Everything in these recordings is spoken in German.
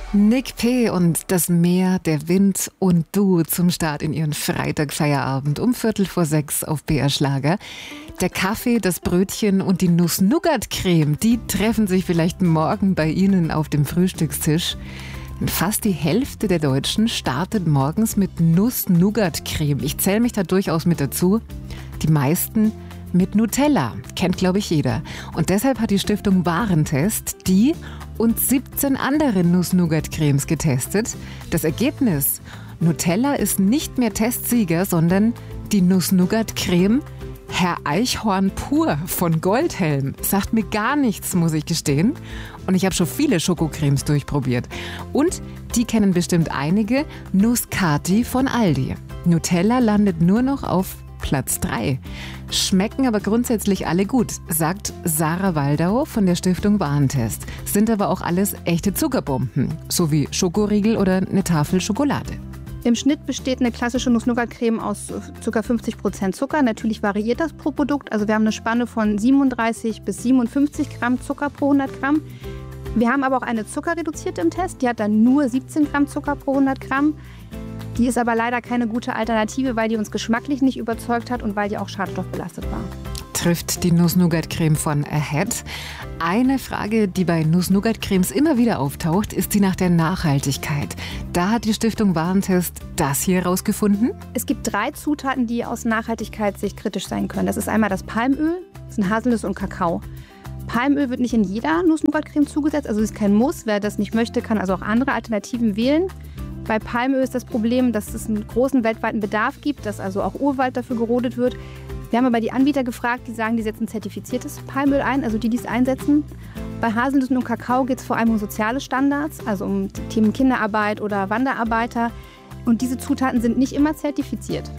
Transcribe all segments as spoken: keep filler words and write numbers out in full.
Nick P. und das Meer, der Wind und du zum Start in ihren Freitagfeierabend um Viertel vor sechs auf B R Schlager. Der Kaffee, das Brötchen und die Nuss-Nougat-Creme, die treffen sich vielleicht morgen bei Ihnen auf dem Frühstückstisch. Fast die Hälfte der Deutschen startet morgens mit Nuss-Nougat-Creme. Ich zähle mich da durchaus mit dazu. Die meisten mit Nutella, kennt glaube ich jeder. Und deshalb hat die Stiftung Warentest die und siebzehn andere Nuss-Nougat-Cremes getestet. Das Ergebnis: Nutella ist nicht mehr Testsieger, sondern die Nuss-Nougat-Creme Herr Eichhorn pur von Goldhelm. Sagt mir gar nichts, muss ich gestehen. Und ich habe schon viele Schokocremes durchprobiert. Und die kennen bestimmt einige, Nuss-Cati von Aldi. Nutella landet nur noch auf Platz drei. Schmecken aber grundsätzlich alle gut, sagt Sarah Waldau von der Stiftung Warentest. Sind aber auch alles echte Zuckerbomben, so wie Schokoriegel oder eine Tafel Schokolade. Im Schnitt besteht eine klassische Nuss-Nougat-Creme aus ca. fünfzig Prozent Zucker. Natürlich variiert das pro Produkt. Also wir haben eine Spanne von siebenunddreißig bis siebenundfünfzig Gramm Zucker pro hundert Gramm. Wir haben aber auch eine zuckerreduzierte im Test. Die hat dann nur siebzehn Gramm Zucker pro hundert Gramm. Die ist aber leider keine gute Alternative, weil die uns geschmacklich nicht überzeugt hat und weil die auch schadstoffbelastet war. Trifft die Nuss-Nougat-Creme von Ahead. Eine Frage, die bei Nuss-Nougat-Cremes immer wieder auftaucht, ist die nach der Nachhaltigkeit. Da hat die Stiftung Warentest das hier herausgefunden. Es gibt drei Zutaten, die aus Nachhaltigkeitssicht kritisch sein können. Das ist einmal das Palmöl, das sind Haselnüsse und Kakao. Palmöl wird nicht in jeder Nuss-Nougat-Creme zugesetzt, also ist kein Muss. Wer das nicht möchte, kann also auch andere Alternativen wählen. Bei Palmöl ist das Problem, dass es einen großen weltweiten Bedarf gibt, dass also auch Urwald dafür gerodet wird. Wir haben aber die Anbieter gefragt, die sagen, die setzen zertifiziertes Palmöl ein, also die, die es einsetzen. Bei Haselnüssen und Kakao geht es vor allem um soziale Standards, also um Themen Kinderarbeit oder Wanderarbeiter. Und diese Zutaten sind nicht immer zertifiziert.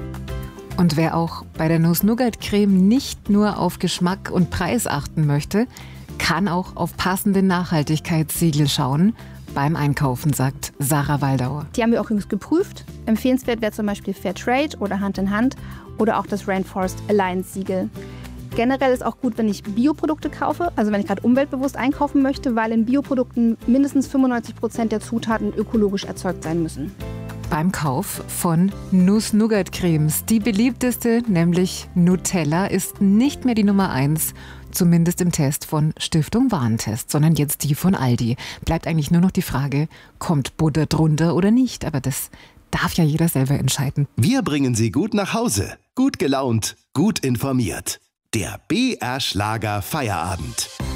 Und wer auch bei der Nuss-Nougat-Creme nicht nur auf Geschmack und Preis achten möchte, kann auch auf passende Nachhaltigkeitssiegel schauen beim Einkaufen, sagt Sarah Waldau. Die haben wir auch übrigens geprüft. Empfehlenswert wäre zum Beispiel Fairtrade oder Hand in Hand oder auch das Rainforest Alliance Siegel. Generell ist auch gut, wenn ich Bioprodukte kaufe, also wenn ich gerade umweltbewusst einkaufen möchte, weil in Bioprodukten mindestens fünfundneunzig Prozent der Zutaten ökologisch erzeugt sein müssen. Beim Kauf von Nuss-Nougat-Cremes. Die beliebteste, nämlich Nutella, ist nicht mehr die Nummer eins, zumindest im Test von Stiftung Warentest, sondern jetzt die von Aldi. Bleibt eigentlich nur noch die Frage, kommt Butter drunter oder nicht? Aber das darf ja jeder selber entscheiden. Wir bringen Sie gut nach Hause, gut gelaunt, gut informiert. Der B R Schlager Feierabend.